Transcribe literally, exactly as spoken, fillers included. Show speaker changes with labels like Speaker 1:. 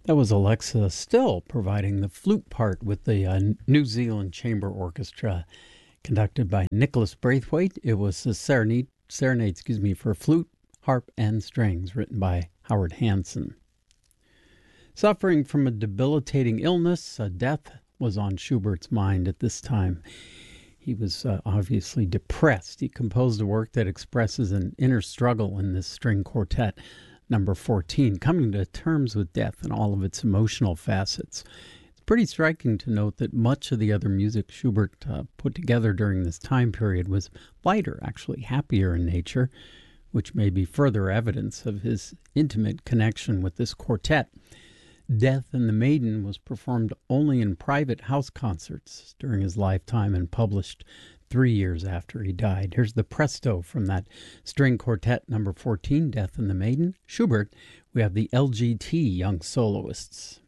Speaker 1: That was Alexa Still providing the flute part with the uh, New Zealand Chamber Orchestra, conducted by Nicholas Braithwaite. It was a serenade, serenade excuse me, for flute, harp, and strings, written by Howard Hanson. Suffering from a debilitating illness, uh, death was on Schubert's mind at this time. He was uh, obviously depressed. He composed a work that expresses an inner struggle in this string quartet, number fourteen, coming to terms with death and all of its emotional facets. It's pretty striking to note that much of the other music Schubert uh, put together during this time period was lighter, actually happier in nature, which may be further evidence of his intimate connection with this quartet. Death and the Maiden was performed only in private house concerts during his lifetime and published three years after he died. Here's the presto from that string quartet number fourteen, Death and the Maiden. Schubert, we have the L G T Young Soloists.